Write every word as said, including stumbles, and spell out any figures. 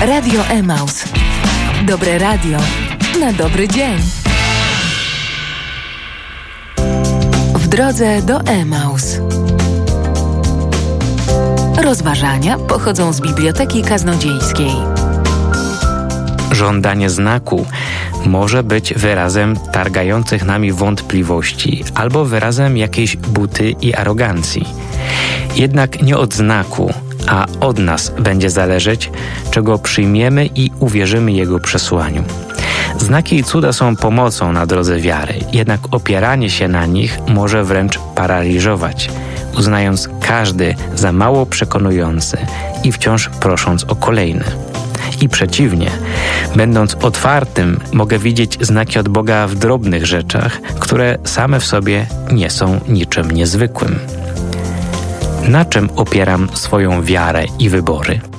Radio Emaus. Dobre radio na dobry dzień. W drodze do Emaus. Rozważania pochodzą z Biblioteki Kaznodziejskiej. Żądanie znaku może być wyrazem targających nami wątpliwości albo wyrazem jakiejś buty i arogancji. Jednak nie od znaku, a od nas będzie zależeć, czego przyjmiemy i uwierzymy Jego przesłaniu. Znaki i cuda są pomocą na drodze wiary, jednak opieranie się na nich może wręcz paraliżować, uznając każdy za mało przekonujący i wciąż prosząc o kolejny. I przeciwnie, będąc otwartym, mogę widzieć znaki od Boga w drobnych rzeczach, które same w sobie nie są niczym niezwykłym. Na czym opieram swoją wiarę i wybory?